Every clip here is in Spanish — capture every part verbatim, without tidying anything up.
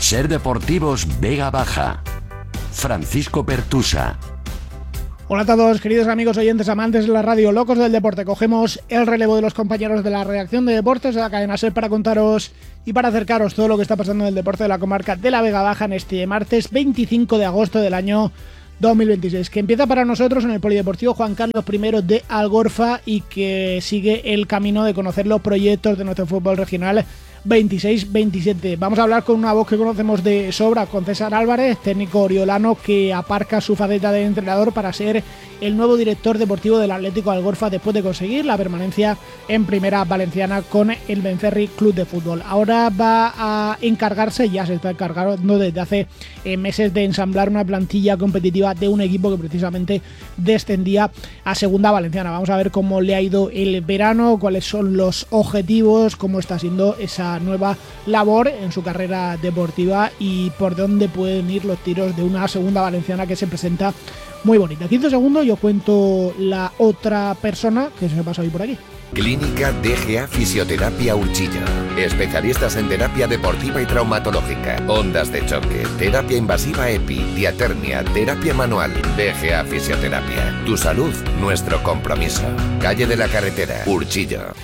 Ser Deportivos Vega Baja. Francisco Pertusa. Hola a todos, queridos amigos oyentes, amantes de la radio, locos del deporte. Cogemos el relevo de los compañeros de la redacción de deportes de la cadena SER para contaros y para acercaros todo lo que está pasando en el deporte de la comarca de la Vega Baja en este martes veinticinco de agosto del año dos mil veintiséis, que empieza para nosotros en el Polideportivo Juan Carlos primero de Algorfa y que sigue el camino de conocer los proyectos de nuestro fútbol regional veintiséis veintisiete. Vamos a hablar con una voz que conocemos de sobra, con César Álvarez, técnico oriolano que aparca su faceta de entrenador para ser el nuevo director deportivo del Atlético Algorfa después de conseguir la permanencia en Primera Valenciana con el Benferri Club de Fútbol. Ahora va a encargarse, ya se está encargando desde hace eh, meses, de ensamblar una plantilla competitiva de un equipo que precisamente descendía a Segunda Valenciana. Vamos a ver cómo le ha ido el verano, cuáles son los objetivos, cómo está siendo esa nueva labor en su carrera deportiva y por dónde pueden ir los tiros de una Segunda Valenciana que se presenta muy bonita. quince segundos, yo cuento la otra persona que se me pasa hoy por aquí. Clínica D G A Fisioterapia Urchilla. Especialistas en terapia deportiva y traumatológica, ondas de choque, terapia invasiva EPI, diatermia, terapia manual. D G A Fisioterapia. Tu salud, nuestro compromiso. Calle de la Carretera, Urchilla.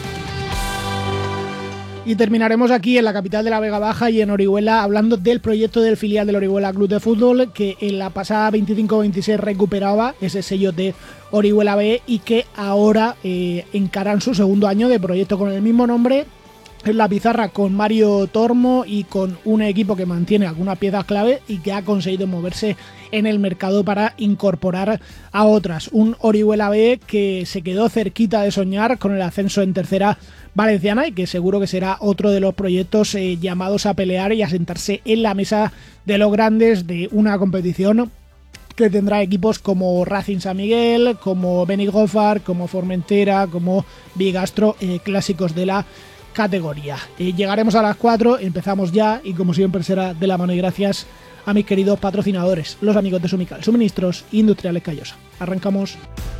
Y terminaremos aquí en la capital de la Vega Baja y en Orihuela hablando del proyecto del filial del Orihuela Club de Fútbol, que en la pasada veinticinco veintiséis recuperaba ese sello de Orihuela B y que ahora eh, encaran su segundo año de proyecto con el mismo nombre en la pizarra, con Mario Tormo y con un equipo que mantiene algunas piezas clave y que ha conseguido moverse en el mercado para incorporar a otras. Un Orihuela B que se quedó cerquita de soñar con el ascenso en Tercera Valenciana y que seguro que será otro de los proyectos eh, llamados a pelear y a sentarse en la mesa de los grandes de una competición que tendrá equipos como Racing San Miguel, como Benigófar, como Formentera, como Bigastro, eh, clásicos de la categoría. Eh, llegaremos a las cuatro, empezamos ya y como siempre será de la mano y gracias a mis queridos patrocinadores, los amigos de Sumical, Suministros Industriales Callosa. Arrancamos.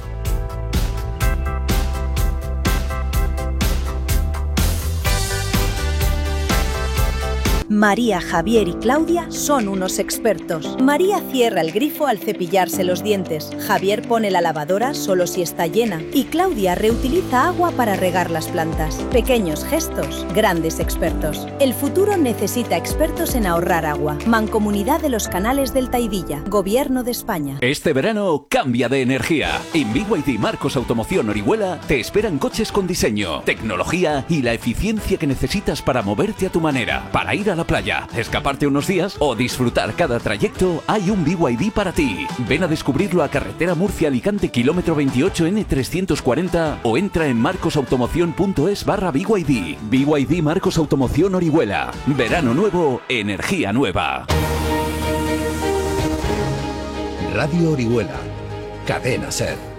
María, Javier y Claudia son unos expertos. María cierra el grifo al cepillarse los dientes. Javier pone la lavadora solo si está llena. Y Claudia reutiliza agua para regar las plantas. Pequeños gestos, grandes expertos. El futuro necesita expertos en ahorrar agua. Mancomunidad de los Canales del Taidilla. Gobierno de España. Este verano cambia de energía. En B Y D Marcos Automoción Orihuela te esperan coches con diseño, tecnología y la eficiencia que necesitas para moverte a tu manera. Para ir a la playa, escaparte unos días o disfrutar cada trayecto, hay un B Y D para ti. Ven a descubrirlo a Carretera Murcia-Alicante, kilómetro veintiocho N trescientos cuarenta o entra en marcosautomoción.es barra BYD. B Y D Marcos Automoción Orihuela. Verano nuevo, energía nueva. Radio Orihuela. Cadena SER.